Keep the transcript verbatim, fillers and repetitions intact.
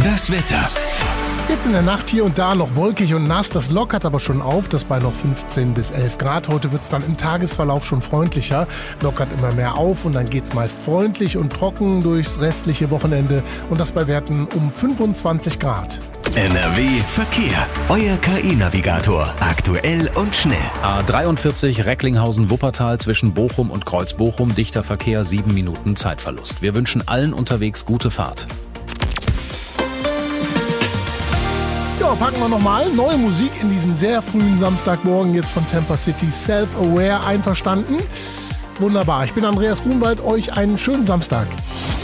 Das Wetter. Jetzt in der Nacht hier und da noch wolkig und nass. Das lockert aber schon auf, das bei noch fünfzehn bis elf Grad. Heute wird es dann im Tagesverlauf schon freundlicher. Lockert immer mehr auf und dann geht es meist freundlich und trocken durchs restliche Wochenende. Und das bei Werten um fünfundzwanzig Grad. N R W Verkehr. Euer K I-Navigator. Aktuell und schnell. A dreiundvierzig Recklinghausen-Wuppertal zwischen Bochum und Kreuzbochum. Dichter Verkehr, sieben Minuten Zeitverlust. Wir wünschen allen unterwegs gute Fahrt. Ja, packen wir nochmal neue Musik in diesen sehr frühen Samstagmorgen jetzt von Tampa City. Self-Aware, einverstanden? Wunderbar. Ich bin Andreas Grunwald. Euch einen schönen Samstag.